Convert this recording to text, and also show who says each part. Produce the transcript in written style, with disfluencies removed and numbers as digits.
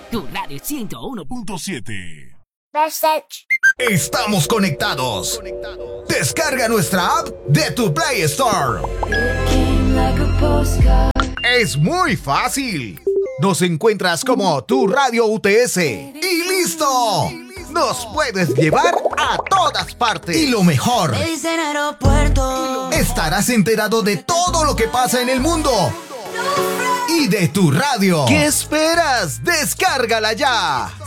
Speaker 1: Tu radio 101.7.
Speaker 2: Estamos conectados. Descarga nuestra app de tu Play Store. Es muy fácil. Nos encuentras como Tu Radio UTS y listo. Nos puedes llevar a todas partes. Y lo mejor, estarás enterado de todo lo que pasa en el mundo y de tu radio. ¿Qué esperas? Descárgala ya.